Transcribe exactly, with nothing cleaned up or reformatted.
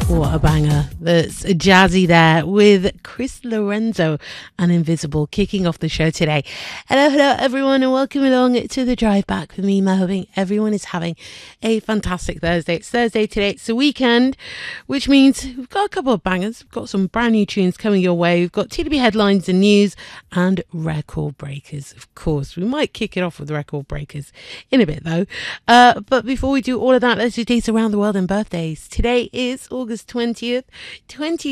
What a banger. That's jazzy there with Chris Lorenzo and Invisible kicking off the show today. Hello, hello everyone, and welcome along to the drive back with me, Mo. Hoping everyone is having a fantastic Thursday. It's Thursday today, it's the weekend, which means we've got a couple of bangers. We've got some brand new tunes coming your way. We've got T D B headlines and news and record breakers, of course. We might kick it off with record breakers in a bit though. Uh, but before we do all of that, let's do dates around the world and birthdays. Today is August twentieth, twenty